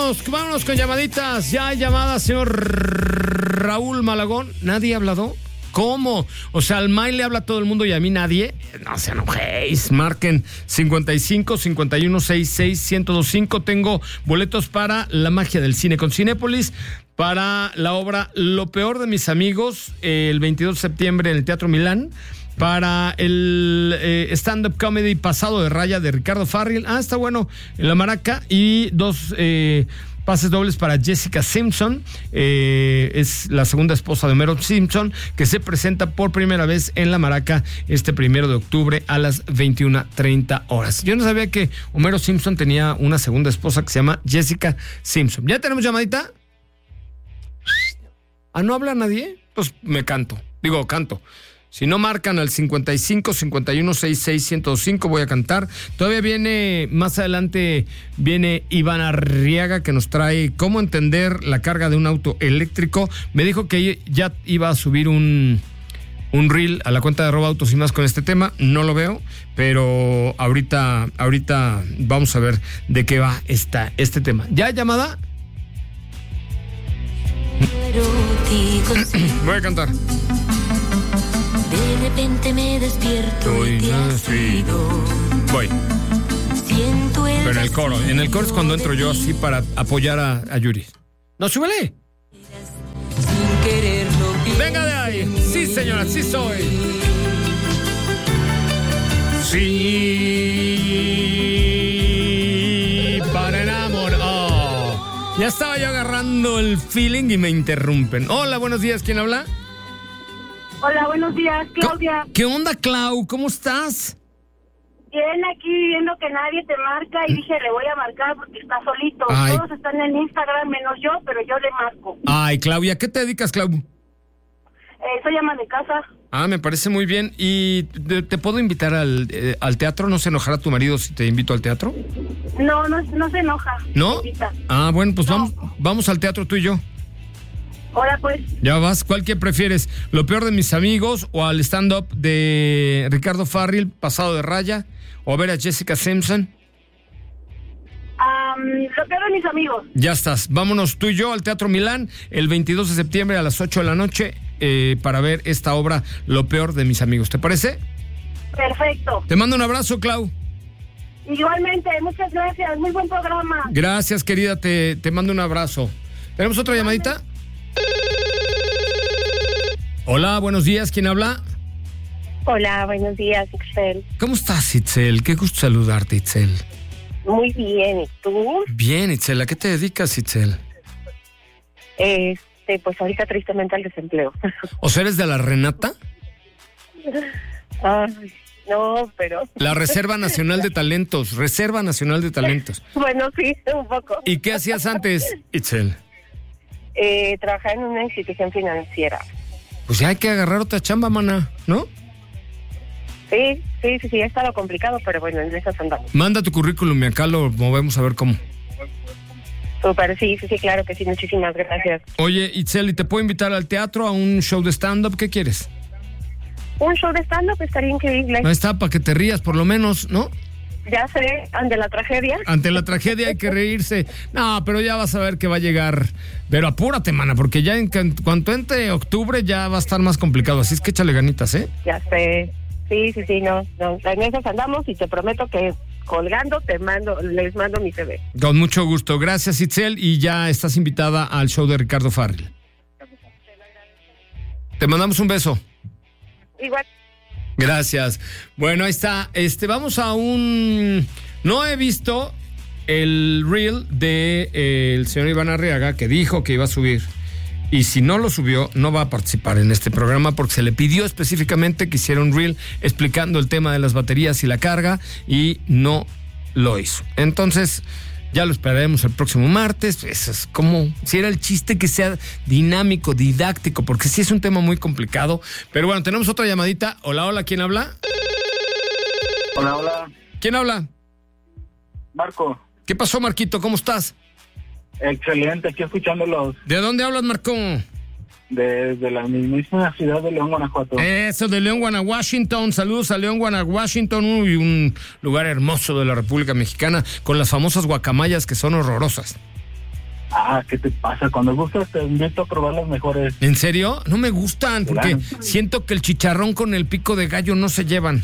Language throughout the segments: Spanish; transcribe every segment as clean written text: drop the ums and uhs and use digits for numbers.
vámonos con llamaditas. Ya hay llamadas, señor Raúl Malagón. ¿Nadie ha hablado? ¿Cómo? O sea, al May le habla a todo el mundo y a mí nadie. No se enojéis. Marquen 55 51 66 1025. Tengo boletos para La Magia del Cine con Cinépolis, para la obra Lo Peor de Mis Amigos, el 22 de septiembre en el Teatro Milán, para el stand-up comedy Pasado de Raya de Ricardo Farril. Está bueno, en La Maraca. Y 2 pases dobles para Jessica Simpson, es la segunda esposa de Homero Simpson, que se presenta por primera vez en La Maraca este 1 de octubre a las 21:30 horas. Yo no sabía que Homero Simpson tenía una segunda esposa que se llama Jessica Simpson. ¿Ya tenemos llamadita? ¿No habla nadie? Pues canto. Si no marcan al 55 51 66 1025, voy a cantar. Todavía viene, más adelante, viene Iván Arriaga, que nos trae cómo entender la carga de un auto eléctrico. Me dijo que ya iba a subir un reel a la cuenta de @autos y más con este tema. No lo veo, pero ahorita vamos a ver de qué va este tema. ¿Ya llamada? Voy a cantar. De repente me despierto y te has ido. Voy. Siento el... Pero en el coro es cuando entro yo así para apoyar a Yuri. ¡No, súbele! Sin quererlo. ¡Venga de ahí! ¡Sí, señora, sí soy! Sí, para enamorar. Ya estaba yo agarrando el feeling y me interrumpen. Hola, buenos días, ¿quién habla? Hola, buenos días, Claudia. ¿Qué onda, Clau? ¿Cómo estás? Bien, aquí viendo que nadie te marca y dije, le voy a marcar porque está solito. Ay. Todos están en Instagram menos yo, pero yo le marco. Ay, Claudia, ¿qué te dedicas, Clau? Soy ama de casa. Me parece muy bien. ¿Y te puedo invitar al teatro? ¿No se enojará tu marido si te invito al teatro? No se enoja. ¿No? Bueno, pues no. vamos al teatro tú y yo. Ahora pues. Ya vas, ¿cuál que prefieres? ¿Lo Peor de Mis Amigos o al stand-up de Ricardo Farril, Pasado de Raya? ¿O ver a Jessica Simpson? Lo Peor de Mis Amigos. Ya estás, vámonos tú y yo al Teatro Milán el 22 de septiembre a las 8 de la noche para ver esta obra Lo Peor de Mis Amigos. ¿Te parece? Perfecto. Te mando un abrazo, Clau. Igualmente, muchas gracias, muy buen programa. Gracias, querida, te mando un abrazo. ¿Tenemos otra llamadita? Hola, buenos días, ¿quién habla? Hola, buenos días, Itzel. ¿Cómo estás, Itzel? Qué gusto saludarte, Itzel. Muy bien, ¿y tú? Bien, Itzel, ¿a qué te dedicas, Itzel? Pues ahorita tristemente al desempleo. ¿O sea, eres de la Renata? Ay, no, pero... La Reserva Nacional de Talentos, Reserva Nacional de Talentos. Bueno, sí, un poco. ¿Y qué hacías antes, Itzel? Trabajaba en una institución financiera. Pues ya hay que agarrar otra chamba, mana, ¿no? Sí, ha estado complicado, pero bueno, en esas andamos. Manda tu currículum y acá lo movemos a ver cómo. Súper, sí, claro que sí, muchísimas gracias. Oye, Itzel, ¿y te puedo invitar al teatro a un show de stand-up? ¿Qué quieres? Un show de stand-up estaría increíble. No está, para que te rías por lo menos, ¿no? Ya sé, ante la tragedia. Ante la tragedia hay que reírse. No, pero ya vas a ver que va a llegar. Pero apúrate, mana, porque ya en cuanto entre octubre ya va a estar más complicado. Así es que échale ganitas, ¿eh? Ya sé. Sí, no. En esas andamos y te prometo que colgando les mando mi CV. Con mucho gusto. Gracias, Itzel, y ya estás invitada al show de Ricardo Farril. Te mandamos un beso. Igual. Gracias. Bueno, ahí está. Vamos a un... No he visto el reel de el señor Iván Arriaga, que dijo que iba a subir. Y si no lo subió, no va a participar en este programa porque se le pidió específicamente que hiciera un reel explicando el tema de las baterías y la carga y no lo hizo. Entonces, ya lo esperaremos el próximo martes. Eso es como si era el chiste que sea dinámico, didáctico, porque sí es un tema muy complicado. Pero bueno, tenemos otra llamadita. Hola, ¿quién habla? Hola. ¿Quién habla? Marco. ¿Qué pasó, Marquito? ¿Cómo estás? Excelente, aquí escuchándolos. ¿De dónde hablas, Marco? Desde la mismísima ciudad de León, Guanajuato. Eso, de León, Washington. Saludos a León, Washington, un lugar hermoso de la República Mexicana, con las famosas guacamayas que son horrorosas. ¿Qué te pasa? Cuando gustas te invito a probar las mejores. ¿En serio? No me gustan, porque Claro. siento que el chicharrón con el pico de gallo no se llevan.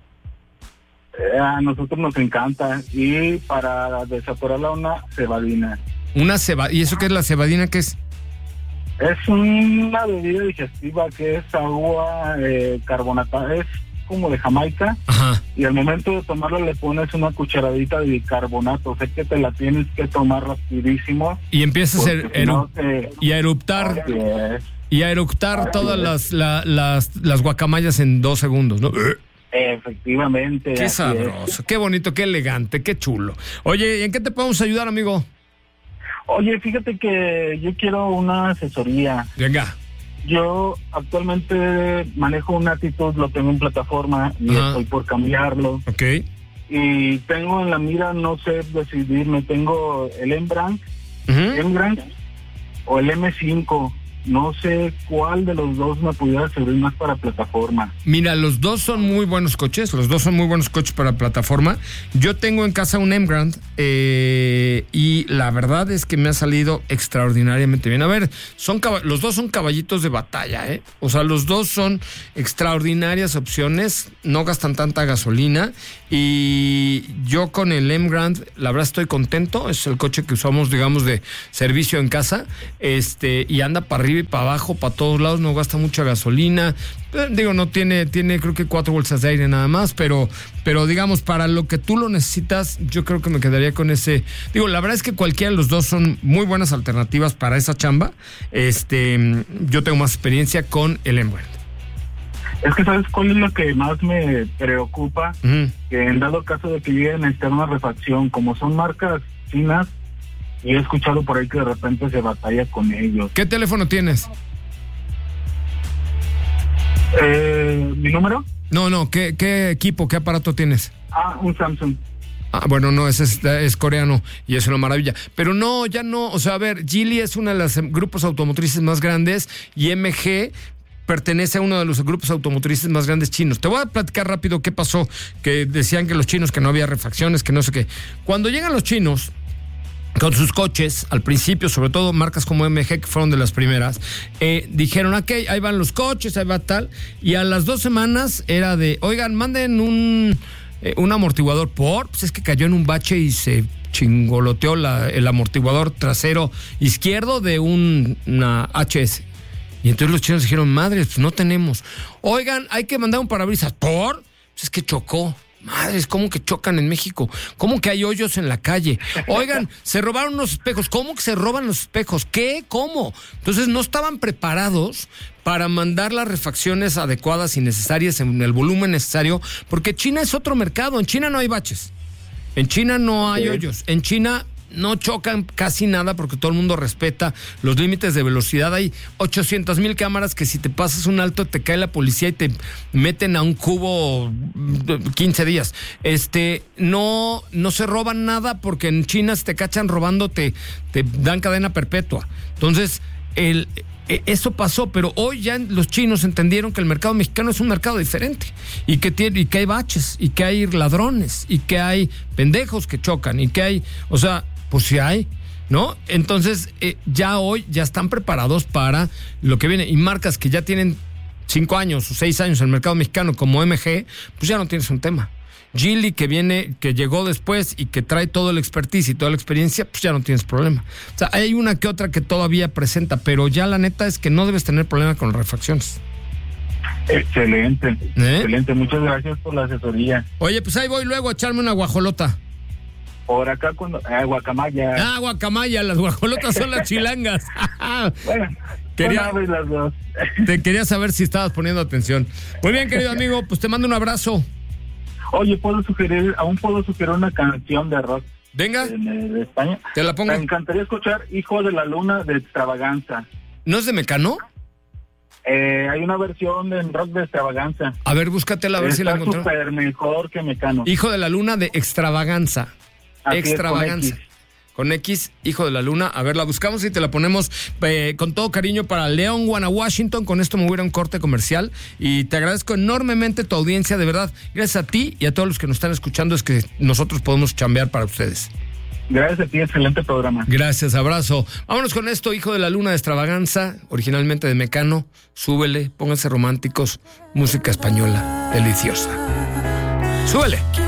A nosotros nos encanta. Y para desatorarla, una cebadina. Una cebadina. ¿Y eso qué es la cebadina? ¿Qué es? Es una bebida digestiva que es agua carbonatada, es como de Jamaica. Ajá. Y al momento de tomarlo le pones una cucharadita de bicarbonato. Sé que te la tienes que tomar rapidísimo. Y empiezas porque si no y a eruptar. Así es. Y a eructar todas las guacamayas en 2 segundos, ¿no? Efectivamente. Qué así sabroso, qué bonito, qué elegante, qué chulo. Oye, ¿en qué te podemos ayudar, amigo? Oye, fíjate que yo quiero una asesoría. Venga. Yo actualmente manejo un Attitude, lo tengo en plataforma y Ajá. estoy por cambiarlo. Ok. Y tengo en la mira, no sé decidirme, tengo el M-Brand o el M5. No sé cuál de los dos me pudiera servir más para plataforma. Mira, los dos son muy buenos coches, para plataforma. Yo tengo en casa un M-Grand y la verdad es que me ha salido extraordinariamente bien. A ver, los dos son caballitos de batalla, ¿eh? O sea, los dos son extraordinarias opciones, no gastan tanta gasolina y yo con el M-Grand, la verdad estoy contento, es el coche que usamos, digamos, de servicio en casa, y anda para arriba y para abajo, para todos lados, no gasta mucha gasolina. Digo, no tiene creo que 4 bolsas de aire nada más, pero digamos, para lo que tú lo necesitas, yo creo que me quedaría con ese. Digo, la verdad es que cualquiera de los dos son muy buenas alternativas para esa chamba. Yo tengo más experiencia con el M-Brand. Es que ¿sabes cuál es lo que más me preocupa? Uh-huh. Que en dado caso de que lleguen a necesitar una refacción, como son marcas chinas, y he escuchado por ahí que de repente se batalla con ellos. ¿Qué teléfono tienes? ¿Mi número? No, ¿qué equipo, qué aparato tienes? Un Samsung. Bueno, no, ese es coreano y es una maravilla. Pero no, ya no, o sea, a ver, Geely es uno de los grupos automotrices más grandes y MG pertenece a uno de los grupos automotrices más grandes chinos. Te voy a platicar rápido qué pasó, que decían que los chinos, que no había refacciones, que no sé qué. Cuando llegan los chinos con sus coches, al principio, sobre todo marcas como MG, que fueron de las primeras, dijeron, ok, ahí van los coches, ahí va tal, y a las 2 semanas era de, oigan, manden un amortiguador pues es que cayó en un bache y se chingoloteó el amortiguador trasero izquierdo de una HS. Y entonces los chinos dijeron, madre, pues no tenemos. Oigan, hay que mandar un parabrisas. Pues es que chocó. Madres, ¿cómo que chocan en México? ¿Cómo que hay hoyos en la calle? Oigan, se robaron unos espejos. ¿Cómo que se roban los espejos? ¿Qué? ¿Cómo? Entonces no estaban preparados para mandar las refacciones adecuadas y necesarias en el volumen necesario, porque China es otro mercado. En China no hay baches. En China no hay hoyos. En China no chocan casi nada porque todo el mundo respeta los límites de velocidad. Hay 800,000 cámaras que si te pasas un alto te cae la policía y te meten a un cubo 15 días. No se roban nada porque en China si te cachan robando te dan cadena perpetua. Entonces, eso pasó, pero hoy ya los chinos entendieron que el mercado mexicano es un mercado diferente y que hay baches y que hay ladrones y que hay pendejos que chocan y que hay, o sea, pues sí hay, ¿no? Entonces, ya hoy ya están preparados para lo que viene. Y marcas que ya tienen 5 años o 6 años en el mercado mexicano como MG, pues ya no tienes un tema. Geely que llegó después y que trae todo el expertise y toda la experiencia, pues ya no tienes problema. O sea, hay una que otra que todavía presenta, pero ya la neta es que no debes tener problema con las refacciones. Excelente, excelente. Muchas gracias por la asesoría. Oye, pues ahí voy luego a echarme una guajolota. Por acá guacamaya. Guacamaya, las guajolotas son las chilangas. Bueno, son las dos. Te quería saber si estabas poniendo atención. Muy bien, querido amigo, pues te mando un abrazo. Oye, aún puedo sugerir una canción de rock. Venga. De España. Te la pongo. Me encantaría escuchar Hijo de la Luna de Extravaganza. ¿No es de Mecano? Hay una versión en rock de Extravaganza. A ver, búscatela a ver si la encontró. Está súper mejor que Mecano. Hijo de la Luna de Extravaganza. Así Extravaganza. Es, con X, Hijo de la Luna. A ver, la buscamos y te la ponemos con todo cariño para León, Washington. Con esto me voy a ir a un corte comercial y te agradezco enormemente tu audiencia, de verdad. Gracias a ti y a todos los que nos están escuchando es que nosotros podemos chambear para ustedes. Gracias a ti, excelente programa. Gracias, abrazo. Vámonos con esto, Hijo de la Luna de Extravaganza, originalmente de Mecano. Súbele, pónganse románticos, música española, deliciosa. Súbele.